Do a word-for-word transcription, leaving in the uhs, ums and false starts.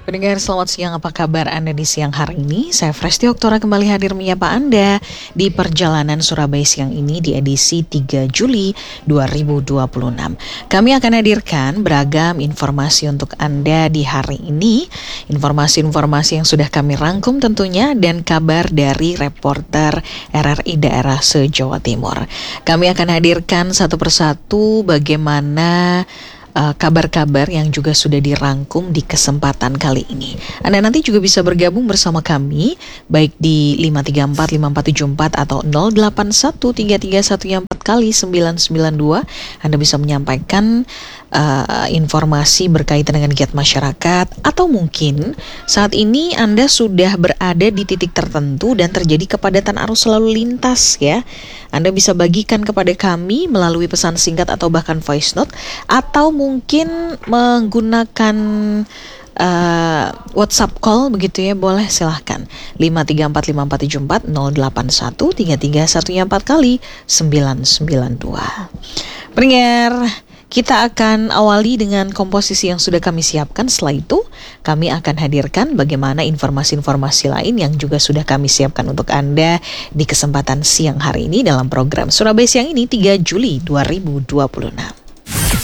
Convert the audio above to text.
Pendengar selamat siang, apa kabar Anda di siang hari ini? Saya Fresti Oktora kembali hadir menyapa Anda di perjalanan Surabaya siang ini di edisi tiga Juli dua ribu dua puluh enam. Kami akan hadirkan beragam informasi untuk Anda di hari ini. Informasi-informasi yang sudah kami rangkum tentunya dan kabar dari reporter R R I daerah se-Jawa Timur. Kami akan hadirkan satu persatu bagaimana Uh, kabar-kabar yang juga sudah dirangkum di kesempatan kali ini. Anda nanti juga bisa bergabung bersama kami baik di lima tiga empat lima empat tujuh empat atau nol delapan satu tiga tiga satu empat kali sembilan sembilan dua. Anda bisa menyampaikan uh, informasi berkaitan dengan giat masyarakat, atau mungkin saat ini Anda sudah berada di titik tertentu dan terjadi kepadatan arus lalu lintas ya. Anda bisa bagikan kepada kami melalui pesan singkat atau bahkan voice note, atau mungkin menggunakan uh, WhatsApp call begitu ya, boleh silahkan lima tiga empat lima empat tujuh empat nol delapan satu tiga tiga satu empat kali sembilan sembilan dua. Pendengar, kita akan awali dengan komposisi yang sudah kami siapkan. Setelah itu kami akan hadirkan bagaimana informasi-informasi lain yang juga sudah kami siapkan untuk Anda di kesempatan siang hari ini dalam program Surabaya Siang ini tiga Juli dua ribu dua puluh enam.